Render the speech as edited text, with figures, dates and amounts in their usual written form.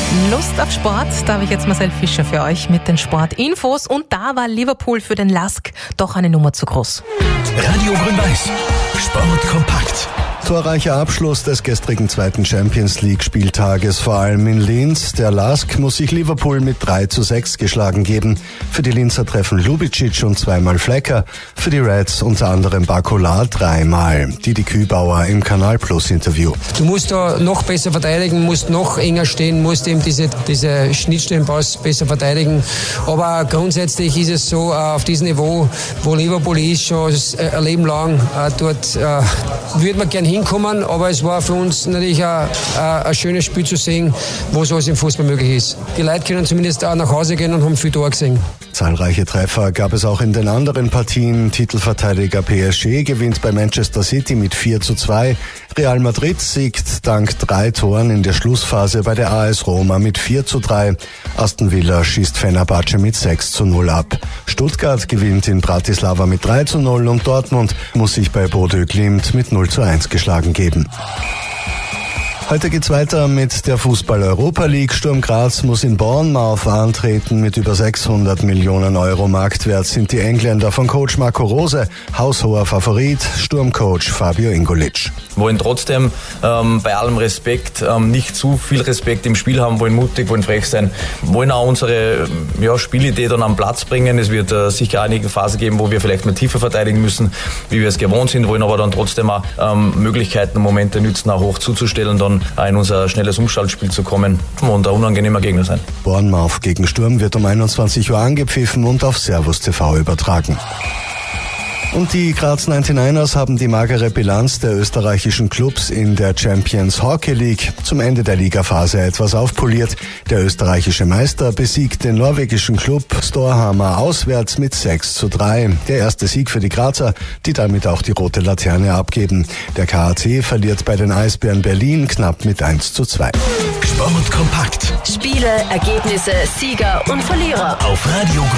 Lust auf Sport, da habe ich jetzt Marcel Fischer für euch mit den Sportinfos. Und da war Liverpool für den LASK doch eine Nummer zu groß. Radio Grün-Weiß, Sport kompakt. Torreicher Abschluss des gestrigen zweiten Champions-League-Spieltages, vor allem in Linz. Der LASK muss sich Liverpool mit 3:6 geschlagen geben. Für die Linzer treffen Lubicic und zweimal Flecker. Für die Reds unter anderem Barcola dreimal. Didi Kübauer im Kanal Plus Interview. Du musst da noch besser verteidigen, musst noch enger stehen, musst eben diese Schnittstellenpass besser verteidigen. Aber grundsätzlich ist es so, auf diesem Niveau, wo Liverpool ist, schon ein Leben lang, dort würde man gern hinkommen, aber es war für uns natürlich ein schönes Spiel zu sehen, wo sowas im Fußball möglich ist. Die Leute können zumindest auch nach Hause gehen und haben viel Tor gesehen. Zahlreiche Treffer gab es auch in den anderen Partien. Titelverteidiger PSG gewinnt bei Manchester City mit 4:2. Real Madrid siegt dank 3 Toren in der Schlussphase bei der AS Roma mit 4:3. Aston Villa schießt Fenerbahce mit 6:0 ab. Stuttgart gewinnt in Bratislava mit 3:0 und Dortmund muss sich bei Bodø Glimt mit 0:1 geschlagen geben. Heute geht's weiter mit der Fußball-Europa League. Sturm Graz muss in Bournemouth antreten. Mit über 600 Millionen Euro Marktwert sind die Engländer von Coach Marco Rose haushoher Favorit. Sturmcoach Fabio Ingolic. Wollen trotzdem bei allem Respekt nicht zu viel Respekt im Spiel haben, wollen mutig, wollen frech sein, wollen auch unsere Spielidee dann am Platz bringen. Es wird sicher einige Phasen geben, wo wir vielleicht mal tiefer verteidigen müssen, wie wir es gewohnt sind, wollen aber dann trotzdem auch Möglichkeiten und Momente nützen, auch hoch zuzustellen, dann in unser schnelles Umschaltspiel zu kommen und ein unangenehmer Gegner sein. Bournemouth gegen Sturm wird um 21 Uhr angepfiffen und auf Servus TV übertragen. Und die Graz 99ers haben die magere Bilanz der österreichischen Clubs in der Champions Hockey League zum Ende der Ligaphase etwas aufpoliert. Der österreichische Meister besiegt den norwegischen Club Storhamar auswärts mit 6:3. Der erste Sieg für die Grazer, die damit auch die rote Laterne abgeben. Der KAC verliert bei den Eisbären Berlin knapp mit 1:2. Sport kompakt. Spiele, Ergebnisse, Sieger und Verlierer. Auf Radio